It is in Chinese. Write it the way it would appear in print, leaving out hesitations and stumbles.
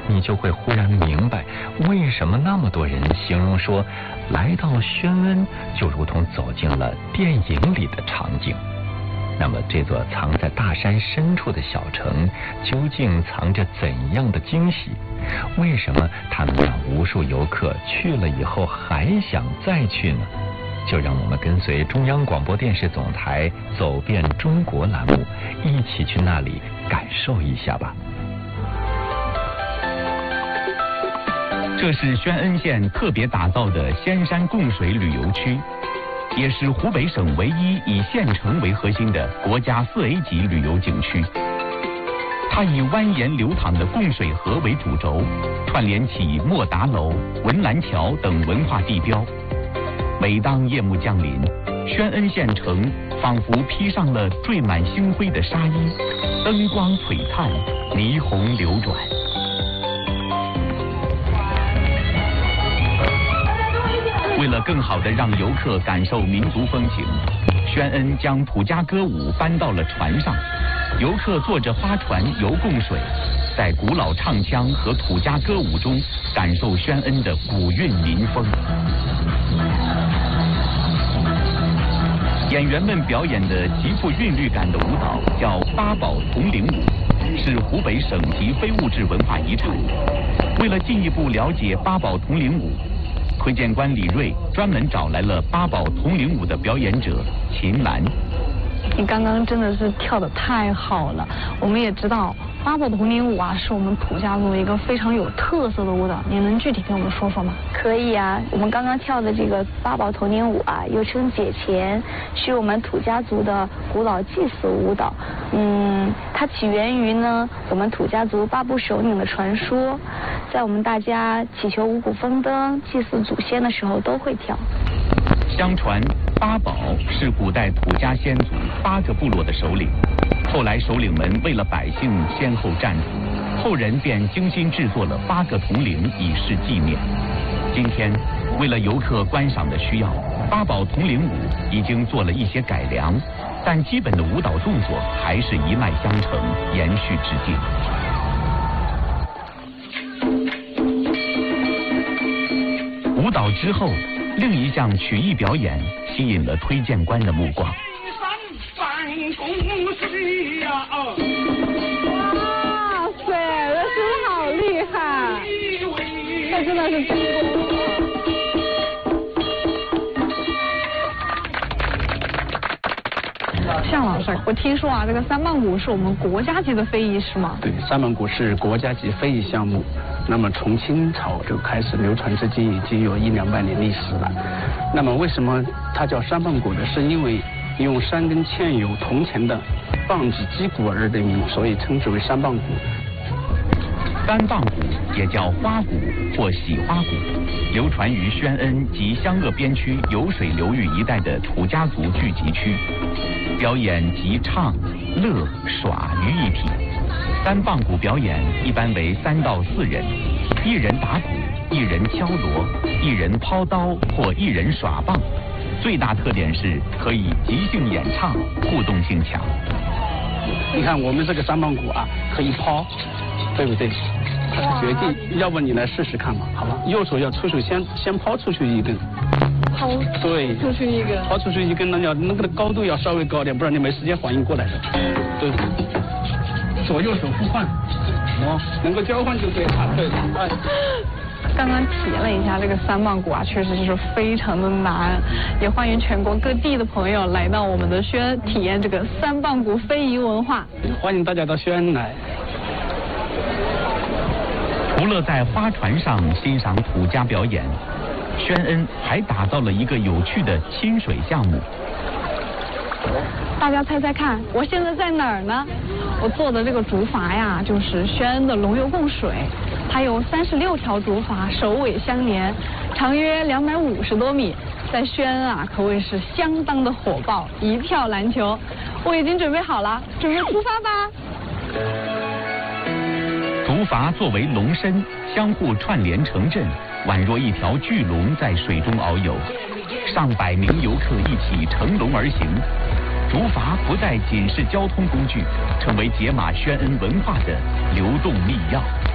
你就会忽然明白，为什么那么多人形容说，来到宣恩就如同走进了电影里的场景。那么这座藏在大山深处的小城，究竟藏着怎样的惊喜？为什么他们让无数游客去了以后还想再去呢？就让我们跟随中央广播电视总台走遍中国栏目，一起去那里感受一下吧。 这是宣恩县特别打造的仙山供水旅游区，也是湖北省唯一以县城为核心的国家4A 级旅游景区。它以蜿蜒流淌的供水河为主轴，串联起莫达楼、文澜桥等文化地标。每当夜幕降临，宣恩县城仿佛披上了缀满星辉的纱衣，灯光璀璨，霓虹流转。为了更好地让游客感受民族风情，宣恩将土家歌舞搬到了船上，游客坐着花船游供水，在古老唱腔和土家歌舞中感受宣恩的古韵民风。演员们表演的极富韵律感的舞蹈叫八宝铜铃舞，是湖北省级非物质文化遗产。为了进一步了解八宝铜铃舞，推荐官李瑞专门找来了八宝铜铃舞的表演者秦岚。 你刚刚真的是跳得太好了。我们也知道八宝铜铃舞啊，是我们土家族一个非常有特色的舞蹈，你能具体跟我们说说吗？ 可以啊，我们刚刚跳的这个八宝铜铃舞啊，又称解钱，是我们土家族的古老祭祀舞蹈。它起源于呢我们土家族八部首领的传说，在我们大家祈求五谷丰登、祭祀祖先的时候都会跳。 相传八宝是古代土家先祖8个部落的首领，后来首领们为了百姓先后战死，后人便精心制作了8个铜铃以示纪念。今天为了游客观赏的需要，八宝铜铃舞已经做了一些改良，但基本的舞蹈动作还是一脉相承，延续至今。舞蹈之后，另一项曲艺表演吸引了推荐官的目光。 哇塞，这是不是好厉害？这真的是真功夫。向老师，我听说啊，这个三棒鼓是我们国家级的非遗，是吗？ 对，三棒鼓是国家级非遗项目。那么从清朝就开始流传至今，已经有100-200年历史了。那么为什么它叫三棒鼓呢？是因为用3根嵌有铜钱的棒子击鼓而得名，所以称之为三棒鼓。 三棒鼓也叫花鼓或喜花鼓，流传于宣恩及湘鄂边区酉水流域一带的土家族聚集区，表演集唱、乐、耍于一体。三棒鼓表演一般为3到4人，1人打鼓，1人敲锣，1人抛刀或1人耍棒。最大特点是可以即兴演唱，互动性强。 你看我们这个三棒鼓啊，可以抛，对不对？绝地，要不你来试试看嘛，好吧？右手要出手先抛出去1根， 抛对， 出去1根， 抛出去1根，那个高度要稍微高点，不然你没时间反应过来的。对，左右手互换，能够交换就可以了。对， 刚刚体验了一下这个三棒鼓啊，确实是非常的难，也欢迎全国各地的朋友来到我们的宣恩体验这个三棒鼓非遗文化。 欢迎大家到宣恩来。 除了在花船上欣赏土家表演，宣恩还打造了一个有趣的亲水项目。 大家猜猜看，我现在在哪儿呢？我坐的这个竹筏呀，就是宣恩的龙游供水，它有36条竹筏，首尾相连，长约250多米，在宣恩啊可谓是相当的火爆，一票难求。我已经准备好了，准备出发吧。 竹筏作为龙身，相互串联成阵，宛若一条巨龙在水中遨游，上百名游客一起乘龙而行。竹筏不再仅是交通工具，成为解码宣恩文化的流动密钥。